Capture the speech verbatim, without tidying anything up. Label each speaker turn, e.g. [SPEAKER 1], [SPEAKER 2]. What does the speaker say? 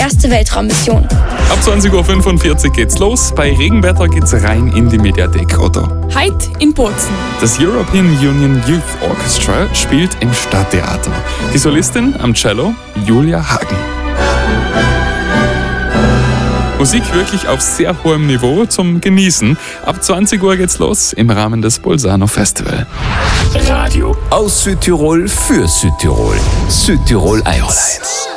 [SPEAKER 1] erste Weltraummission.
[SPEAKER 2] Ab zwanzig Uhr fünfundvierzig geht's los. Bei Regenwetter geht's rein in die Mediathek, oder?
[SPEAKER 3] Heute in Bozen.
[SPEAKER 2] Das European Union Youth Orchestra spielt im Stadttheater. Die Solistin am Cello Julia Hagen. Musik wirklich auf sehr hohem Niveau zum Genießen. Ab zwanzig Uhr geht's los im Rahmen des Bolzano Festival.
[SPEAKER 4] Radio aus Südtirol für Südtirol. Südtirol eins.